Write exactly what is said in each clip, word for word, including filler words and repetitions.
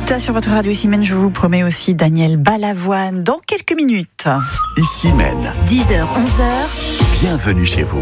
huit sur votre radio Ici Mène, je vous promets aussi Daniel Balavoine dans quelques minutes. Ici Mène. dix heures, onze heures. Bienvenue chez vous.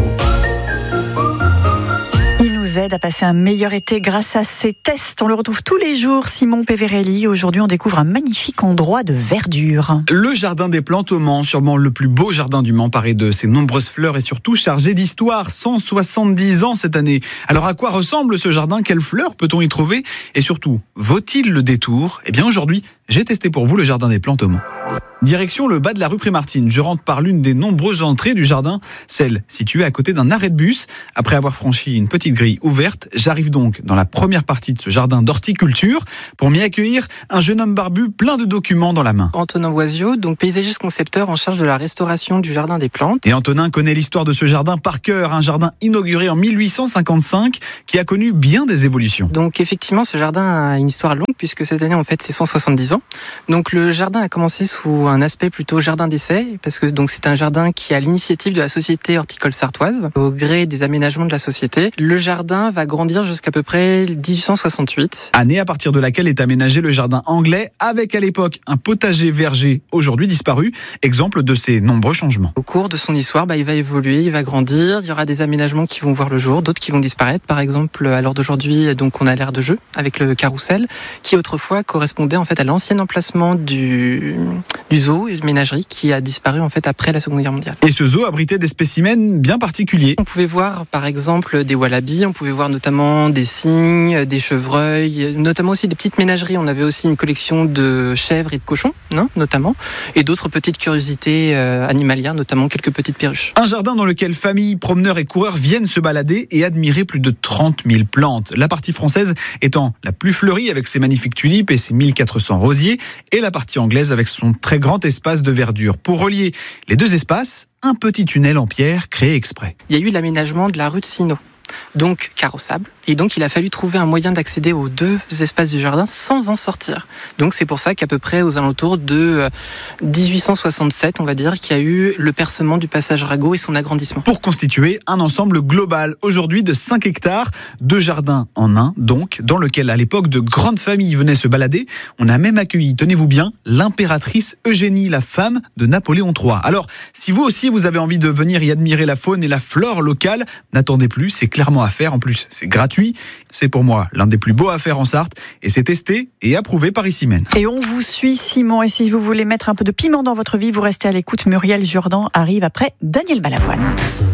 Il nous aide à passer un meilleur été grâce à ses tests. On le retrouve tous les jours, Simon Peverelli. Aujourd'hui, on découvre un magnifique endroit de verdure. Le jardin des plantes au Mans, sûrement le plus beau jardin du Mans, paré de ses nombreuses fleurs et surtout chargé d'histoire. cent soixante-dix ans cette année. Alors à quoi ressemble ce jardin? Quelles fleurs peut-on y trouver? Et surtout, vaut-il le détour? Eh bien aujourd'hui, j'ai testé pour vous le jardin des plantes au Mans. Direction le bas de la rue Prémartine. Je rentre par l'une des nombreuses entrées du jardin, celle située à côté d'un arrêt de bus. Après avoir franchi une petite grille ouverte, j'arrive donc dans la première partie de ce jardin d'horticulture. Pour m'y accueillir, un jeune homme barbu plein de documents dans la main. Antonin Oisio, donc paysagiste concepteur en charge de la restauration du jardin des plantes. Et Antonin connaît l'histoire de ce jardin par cœur, un jardin inauguré en mille huit cent cinquante-cinq qui a connu bien des évolutions. Donc effectivement, ce jardin a une histoire longue puisque cette année en fait c'est cent soixante-dix ans. Donc le jardin a commencé sous un aspect plutôt jardin d'essai parce que donc c'est un jardin qui a l'initiative de la société horticole sartoise au gré des aménagements de la société. Le jardin va grandir jusqu'à peu près dix-huit cent soixante-huit. Année à partir de laquelle est aménagé le jardin anglais avec à l'époque un potager verger aujourd'hui disparu, exemple de ces nombreux changements. Au cours de son histoire, bah, il va évoluer, il va grandir, il y aura des aménagements qui vont voir le jour, d'autres qui vont disparaître. Par exemple, à l'heure d'aujourd'hui, donc on a l'aire de jeu avec le carrousel qui autrefois correspondait en fait à l'ancien emplacement du, du zoo et de ménagerie qui a disparu en fait après la Seconde Guerre mondiale. Et ce zoo abritait des spécimens bien particuliers. On pouvait voir par exemple des wallabies, on pouvait voir notamment des cygnes, des chevreuils, notamment aussi des petites ménageries. On avait aussi une collection de chèvres et de cochons, non, notamment, et d'autres petites curiosités euh, animalières, notamment quelques petites perruches. Un jardin dans lequel familles, promeneurs et coureurs viennent se balader et admirer plus de trente mille plantes. La partie française étant la plus fleurie avec ses magnifiques tulipes et ses mille quatre cents rosiers, et la partie anglaise avec son très grand espace de verdure. Pour relier les deux espaces, un petit tunnel en pierre créé exprès. Il y a eu l'aménagement de la rue de Sino, donc carrossable, et donc il a fallu trouver un moyen d'accéder aux deux espaces du jardin sans en sortir. Donc c'est pour ça qu'à peu près aux alentours de dix-huit cent soixante-sept, on va dire, qu'il y a eu le percement du passage Rago et son agrandissement. Pour constituer un ensemble global, aujourd'hui de cinq hectares, deux jardins en un, donc, dans lequel à l'époque de grandes familles venaient se balader. On a même accueilli, tenez-vous bien, l'impératrice Eugénie, la femme de Napoléon trois. Alors, si vous aussi vous avez envie de venir y admirer la faune et la flore locale, n'attendez plus, c'est clairement à faire. En plus, c'est gratuit. C'est pour moi l'un des plus beaux à faire en Sarthe et c'est testé et approuvé par Ici Mène. Et on vous suit, Simon. Et si vous voulez mettre un peu de piment dans votre vie, vous restez à l'écoute. Muriel Jourdan arrive après Daniel Balavoine.